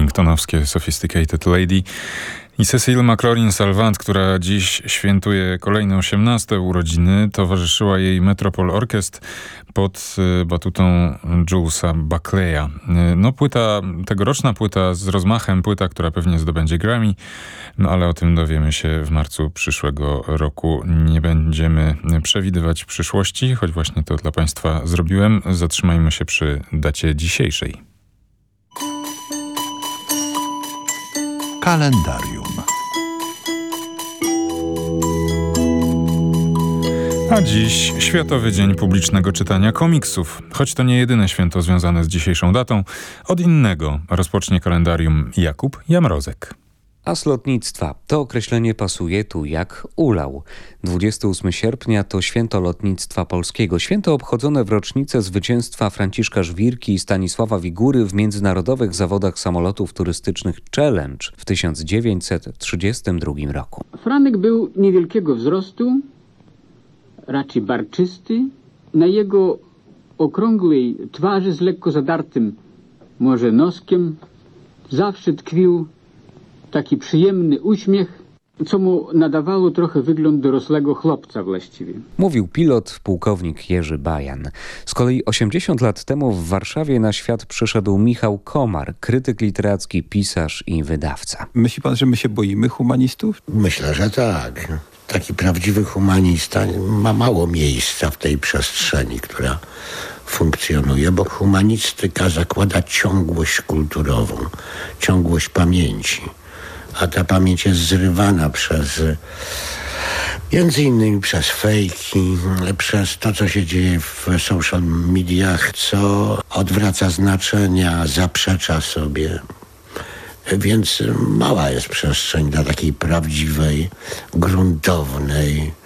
Washingtonowskie Sophisticated Lady i Cecile McLaurin-Salvant, która dziś świętuje kolejne 18 urodziny. Towarzyszyła jej Metropole Orchestra pod batutą Julesa Buckleya. No tegoroczna płyta z rozmachem, płyta, która pewnie zdobędzie Grammy, no ale o tym dowiemy się w marcu przyszłego roku. Nie będziemy przewidywać przyszłości, choć właśnie to dla Państwa zrobiłem. Zatrzymajmy się przy dacie dzisiejszej. Kalendarium. A dziś Światowy Dzień Publicznego Czytania Komiksów. Choć to nie jedyne święto związane z dzisiejszą datą, od innego rozpocznie kalendarium Jakub Jamrozek. As lotnictwa. To określenie pasuje tu jak ulał. 28 sierpnia to święto lotnictwa polskiego. Święto obchodzone w rocznicę zwycięstwa Franciszka Żwirki i Stanisława Wigury w międzynarodowych zawodach samolotów turystycznych Challenge w 1932 roku. Franek był niewielkiego wzrostu, raczej barczysty. Na jego okrągłej twarzy z lekko zadartym może noskiem zawsze tkwił taki przyjemny uśmiech, co mu nadawało trochę wygląd dorosłego chłopca właściwie. Mówił pilot pułkownik Jerzy Bajan. Z kolei 80 lat temu w Warszawie na świat przyszedł Michał Komar, krytyk literacki, pisarz i wydawca. Myśli pan, że my się boimy humanistów? Myślę, że tak. Taki prawdziwy humanista ma mało miejsca w tej przestrzeni, która funkcjonuje, bo humanistyka zakłada ciągłość kulturową, ciągłość pamięci. A ta pamięć jest zrywana między innymi przez fejki, przez to, co się dzieje w social mediach, co odwraca znaczenia, zaprzecza sobie. Więc mała jest przestrzeń dla takiej prawdziwej, gruntownej